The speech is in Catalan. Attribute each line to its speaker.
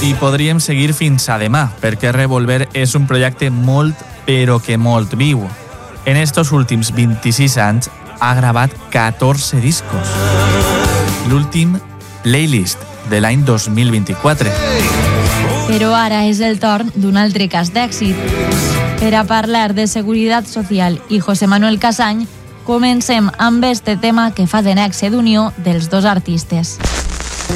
Speaker 1: I podríem seguir fins a demà, perquè Revolver és un projecte molt, però que molt viu. En estos últims 26 anys ha gravat 14 discos. L'últim, Playlist, de l'any 2024.
Speaker 2: Però ara és el torn d'un altre cas d'èxit. Per a parlar de Seguridad Social i José Manuel Casany, comencem amb este tema que fa de nexe d'unió dels dos artistes.